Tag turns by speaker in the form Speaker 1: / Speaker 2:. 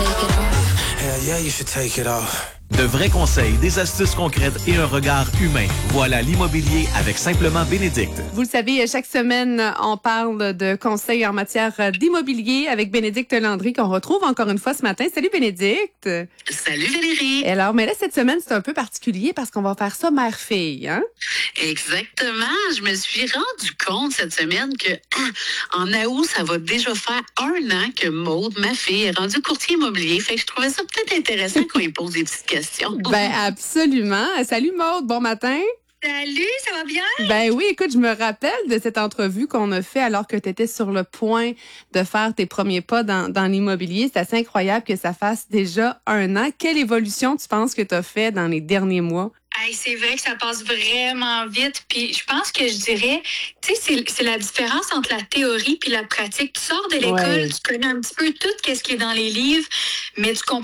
Speaker 1: Hell yeah, you should take it off.
Speaker 2: De vrais conseils, des astuces concrètes et un regard humain. Voilà l'immobilier avec Simplement Bénédicte.
Speaker 3: Vous le savez, chaque semaine, on parle de conseils en matière d'immobilier avec Bénédicte Landry qu'on retrouve encore une fois ce matin. Salut Bénédicte!
Speaker 4: Salut Valérie!
Speaker 3: Alors, mais là, cette semaine, c'est un peu particulier parce qu'on va faire ça mère-fille, hein?
Speaker 4: Exactement. Je me suis rendu compte cette semaine que en août, ça va déjà faire 1 an que Maude, ma fille, est rendue courtier immobilier. Fait que je trouvais ça peut-être intéressant qu'on lui pose des petites questions.
Speaker 3: Ben absolument. Salut Maude, bon matin.
Speaker 4: Salut, ça va bien?
Speaker 3: Ben oui, écoute, je me rappelle de cette entrevue qu'on a fait alors que tu étais sur le point de faire tes premiers pas dans l'immobilier. C'est assez incroyable que ça fasse déjà 1 an. Quelle évolution tu penses que tu as fait dans les derniers mois?
Speaker 5: Hey, c'est vrai que ça passe vraiment vite. Puis je pense que je dirais, tu sais, c'est la différence entre la théorie puis la pratique. Tu sors de l'école,
Speaker 3: Ouais.
Speaker 5: tu connais un petit peu tout ce qui est dans les livres, mais tu comprends